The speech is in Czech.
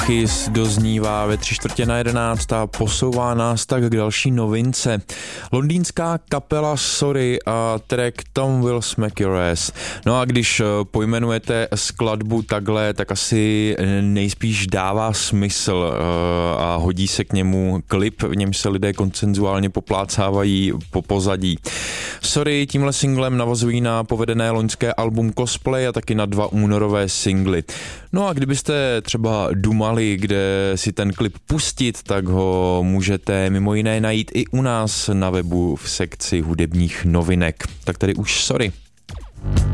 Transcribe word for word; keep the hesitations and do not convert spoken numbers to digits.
Kiss doznívá ve tři čtvrtě na jedenáct a posouvá nás tak k další novince. Londýnská kapela Sorry a track Tom Will Smack Your Ass. No a když pojmenujete skladbu takhle, tak asi nejspíš dává smysl a hodí se k němu klip, v němž se lidé konsenzuálně poplácávají po pozadí. Sorry tímhle singlem navazují na povedené loňské album Cosplay a taky na dva únorové singly. No a kdybyste třeba dumali, kde si ten klip pustit, tak ho můžete mimo jiné najít i u nás na webu v sekci hudebních novinek. Tak tady už Sorry.